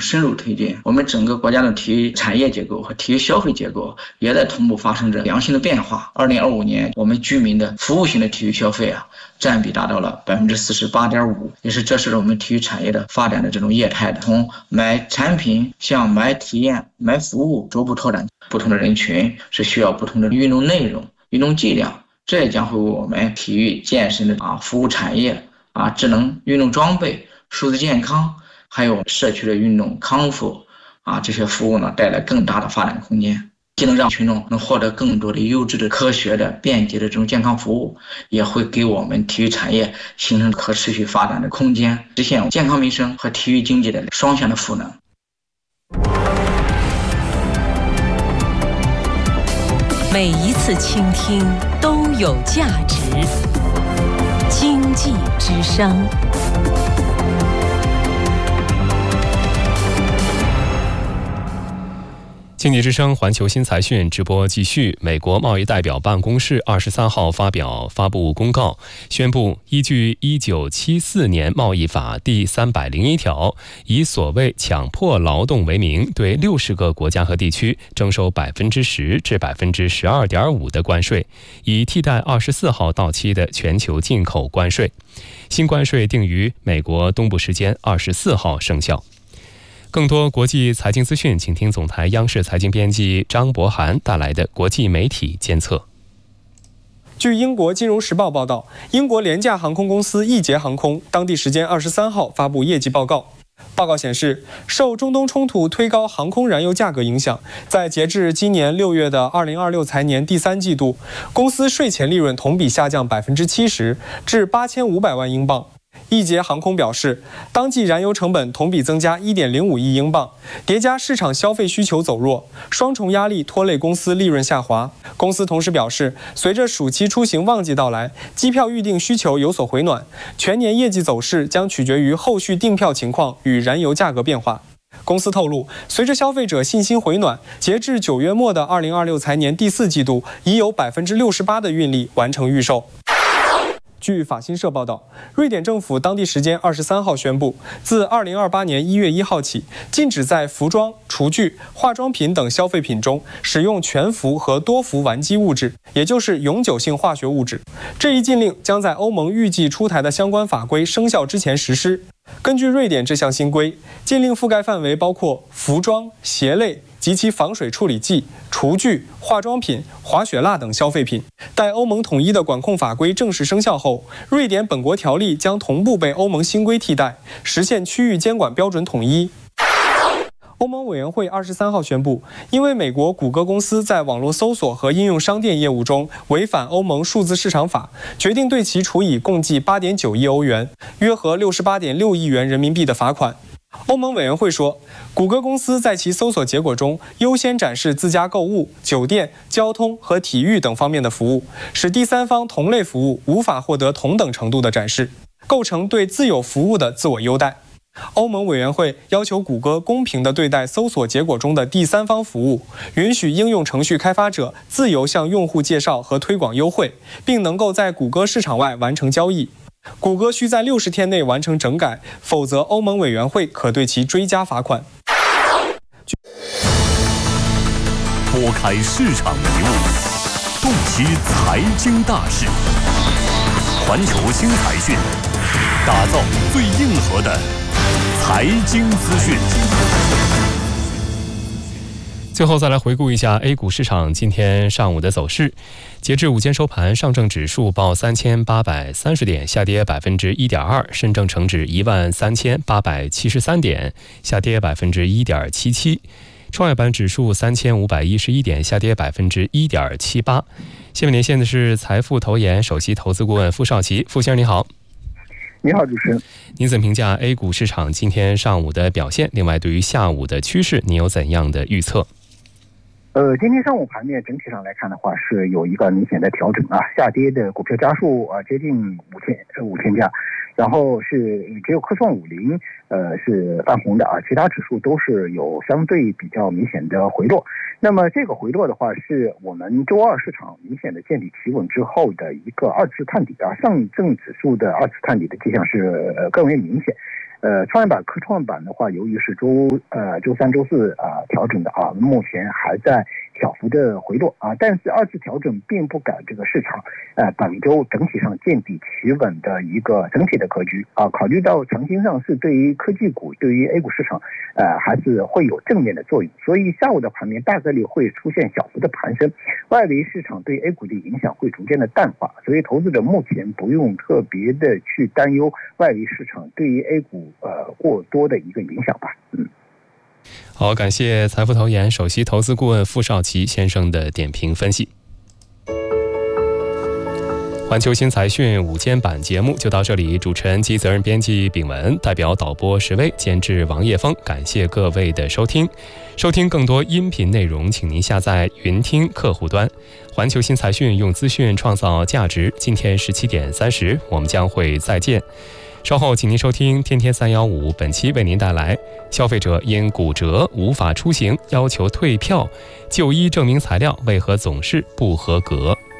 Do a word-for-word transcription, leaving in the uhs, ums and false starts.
深入推进。我们整个国家的体育产业结构和体育消费结构也在同步发生着良性的变化。二零二五年，我们居民的服务型的体育消费啊，占比达到了百分之四十八点五，也是这是我们体育产业的发展的这种业态的。从买产品向买体验、买服务，逐步拓展不同的人群是需要不同的运动内容、运动剂量，这也将会为我们体育健身的啊服务产业啊、智能运动装备、数字健康，还有社区的运动康复啊这些服务呢，带来更大的发展空间，既能让群众能获得更多的优质的、科学的、便捷的这种健康服务，也会给我们体育产业形成可持续发展的空间，实现健康民生和体育经济的双向的赋能。 每一次倾听都有价值。经济之声。 经济之声环球新财讯直播继续。美国贸易代表办公室二十三号发表发布公告，宣布依据一九七四年贸易法第三百零一条，以所谓强迫劳动为名，对六十个国家和地区征收百分之十至百分之十二点五的关税，以替代二十四号到期的全球进口关税。新关税定于美国东部时间二十四号生效。更多国际财经资讯，请听总台央视财经编辑张博涵带来的国际媒体监测。 据英国金融时报报道，英国廉价航空公司易捷航空当地时间二十三号发布业绩报告。报告显示，受中东冲突推高航空燃油价格影响，在截至今年六月的二零二六财年第三季度，公司税前利润同比下降百分之七十，至八千五百万英镑。易捷航空表示，当季燃油成本同比增加 一点零五亿英镑，叠加市场消费需求走弱，双重压力拖累公司利润下滑。公司同时表示，随着暑期出行旺季到来，机票预订需求有所回暖，全年业绩走势将取决于后续订票情况与燃油价格变化。公司透露，随着消费者信心回暖，截至九月末的二零二六财年第四季度，已有 百分之六十八 的运力完成预售。据法新社报道，瑞典政府当地时间二十三号宣布，自二零二八年一月一号起，禁止在服装、厨具、化妆品等消费品中使用全氟和多氟烷基物质，也就是永久性化学物质。这一禁令将在欧盟预计出台的相关法规生效之前实施。根据瑞典这项新规，禁令覆盖范围包括服装、鞋类及其防水处理剂、厨具、化妆品、滑雪蜡等消费品。待欧盟统一的管控法规正式生效后，瑞典本国条例将同步被欧盟新规替代，实现区域监管标准统一。欧盟委员会二十三号宣布，因为美国谷歌公司在网络搜索和应用商店业务中违反欧盟数字市场法，决定对其处以共计 八点九亿欧元，约合 六十八点六亿元人民币的罚款。欧盟委员会说，谷歌公司在其搜索结果中优先展示自家购物、酒店、交通和体育等方面的服务，使第三方同类服务无法获得同等程度的展示，构成对自有服务的自我优待。欧盟委员会要求谷歌公平地对待搜索结果中的第三方服务，允许应用程序开发者自由向用户介绍和推广优惠，并能够在谷歌市场外完成交易。谷歌需在六十天内完成整改，否则欧盟委员会可对其追加罚款。 拨开市场迷雾，洞悉财经大事，环球新财讯，打造最硬核的财经资讯。 最后再来回顾一下 A 股市场今天上午的走势。截至午间收盘，上证指数报三千八百三十点，下跌百分之一点二；深证成指一万三千八百七十三点，下跌百分之一点七七；创业板指数三千五百一十一点，下跌百分之一点七八。下面连线的是财富投研首席投资顾问傅少奇，傅先生你好。 你好，主持人。 您怎么评价 A 股市场今天上午的表现？另外，对于下午的趋势，您有怎样的预测？ 呃，今天上午盘面整体上来看的话，是有一个明显的调整啊，下跌的股票家数啊接近五千五千家， 然后是只有科创五零呃是泛红的啊，其他指数都是有相对比较明显的回落。那么这个回落的话，是我们周二市场明显的见底企稳之后的一个二次探底啊，上证指数的二次探底的迹象是呃更为明显。呃，创业板、科创板的话，由于是周呃周三、周四啊、呃、调整的啊，目前还在小幅的回落啊，但是二次调整并不改这个市场呃本周整体上见底企稳的一个整体的格局啊。考虑到长期上是对于科技股、对于 A 股市场呃还是会有正面的作用，所以下午的盘面大概率会出现小幅的盘升，外围市场对 A 股的影响会逐渐的淡化，所以投资者目前不用特别的去担忧外围市场对于 A 股呃过多的一个影响吧。嗯。 好，感谢财富投研首席投资顾问傅少奇先生的点评分析。环球新财讯午间版节目就到这里，主持人及责任编辑秉文，代表导播石威，监制王叶峰，感谢各位的收听。收听更多音频内容，请您下载云听客户端。环球新财讯用资讯创造价值。今天十七点三十，我们将会再见。稍后请您收听天天三幺五，本期为您带来消费者因骨折无法出行要求退票，就医证明材料为何总是不合格。